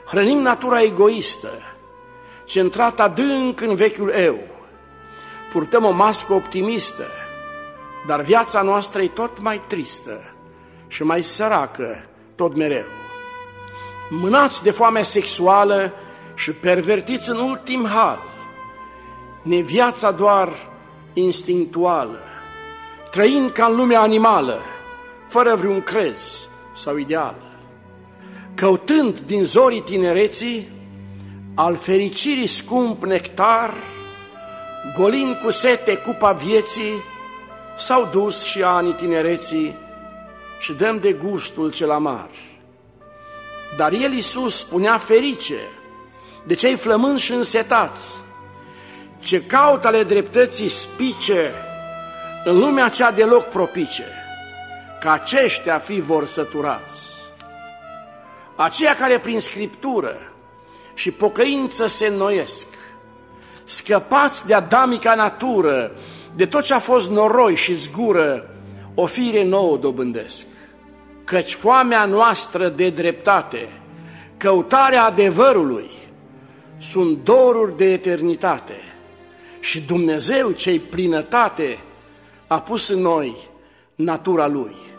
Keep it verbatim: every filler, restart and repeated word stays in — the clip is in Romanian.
Hrănim natura egoistă, centrată adânc în vechiul eu. Purtăm o mască optimistă, dar viața noastră e tot mai tristă și mai săracă tot mereu. Mânați de foamea sexuală și pervertiți în ultim hal, ne viața doar instinctuală, trăind ca în lumea animală, fără vreun crez sau ideal. Căutând din zorii tinereții al fericirii scump nectar, golind cu sete cupa vieții, s-au dus și anii tinereții și dăm de gustul cel amar. Dar el, Iisus, spunea ferice de cei flămânzi și însetați, ce caută ale dreptății spice în lumea cea deloc propice, că aceștia fi vor săturați. Aceia care prin Scriptură și pocăință se înnoiesc, scăpați de adamica natură, de tot ce a fost noroi și zgură, o fire nouă dobândesc. Căci foamea noastră de dreptate, căutarea adevărului, sunt doruri de eternitate și Dumnezeu, ce-i plinătate, a pus în noi natura Lui.